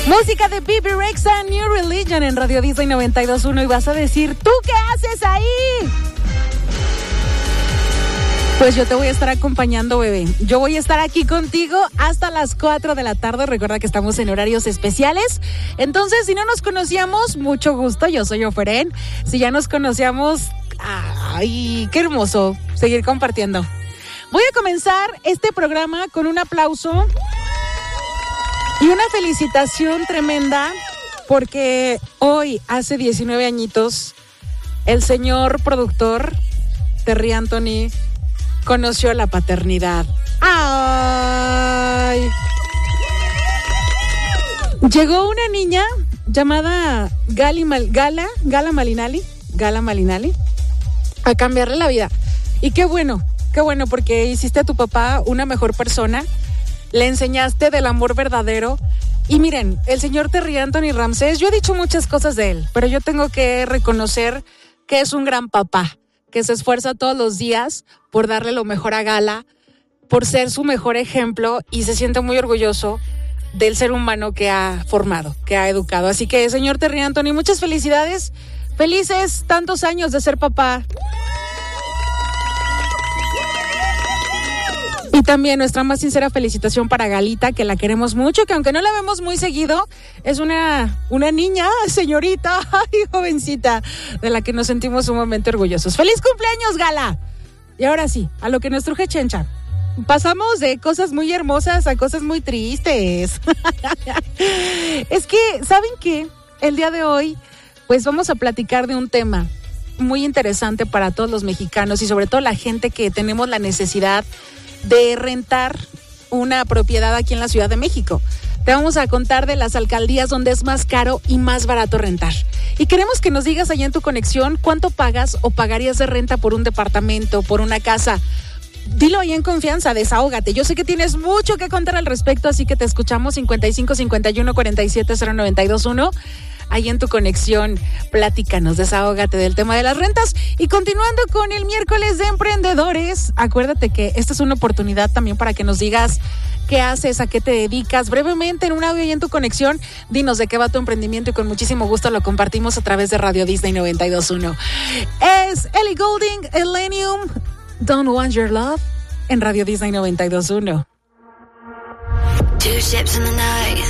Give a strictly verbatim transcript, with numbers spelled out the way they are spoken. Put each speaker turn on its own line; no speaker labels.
Música de Bebe Rexha, New Religion en Radio Disney noventa y dos punto uno y vas a decir, ¿tú qué haces ahí? Pues yo te voy a estar acompañando, bebé. Yo voy a estar aquí contigo hasta las cuatro de la tarde. Recuerda que estamos en horarios especiales. Entonces, si no nos conocíamos, mucho gusto. Yo soy Oferen. Si ya nos conocíamos, ¡ay, qué hermoso seguir compartiendo! Voy a comenzar este programa con un aplauso y una felicitación tremenda porque hoy, hace diecinueve añitos, el señor productor, Terry Anthony, conoció la paternidad. ¡Ay! Llegó una niña llamada Gali Mal, Gala, Gala Malinali, Gala Malinali, a cambiarle la vida. Y qué bueno, qué bueno, porque hiciste a tu papá una mejor persona, le enseñaste del amor verdadero. Y miren, el señor Terry Anthony Ramsés, yo he dicho muchas cosas de él, pero yo tengo que reconocer que es un gran papá, que se esfuerza todos los días por darle lo mejor a Gala, por ser su mejor ejemplo y se siente muy orgulloso del ser humano que ha formado, que ha educado. Así que, señor Terry Anthony, muchas felicidades, felices tantos años de ser papá. Y también nuestra más sincera felicitación para Galita, que la queremos mucho, que aunque no la vemos muy seguido, es una, una niña, señorita, ay, jovencita, de la que nos sentimos sumamente orgullosos. ¡Feliz cumpleaños, Gala! Y ahora sí, a lo que nos truje Chencha. Pasamos de cosas muy hermosas a cosas muy tristes. Es que, ¿saben qué? El día de hoy, pues vamos a platicar de un tema muy interesante para todos los mexicanos y sobre todo la gente que tenemos la necesidad de rentar una propiedad aquí en la Ciudad de México. Te vamos a contar de las alcaldías donde es más caro y más barato rentar. Y queremos que nos digas allá en tu conexión cuánto pagas o pagarías de renta por un departamento, por una casa. Dilo ahí en confianza, desahógate. Yo sé que tienes mucho que contar al respecto, así que te escuchamos cincuenta y cinco cincuenta y uno cuarenta y siete cero noventa y dos uno. Ahí en tu conexión, platícanos, desahógate del tema de las rentas. Y continuando con el miércoles de emprendedores, acuérdate que esta es una oportunidad también para que nos digas qué haces, a qué te dedicas. Brevemente, en un audio y en tu conexión, dinos de qué va tu emprendimiento y con muchísimo gusto lo compartimos a través de Radio Disney noventa y dos punto uno. Es Ellie Goulding, Elenium, Don't Want Your Love, en Radio Disney noventa y dos punto uno.
Two ships in the night,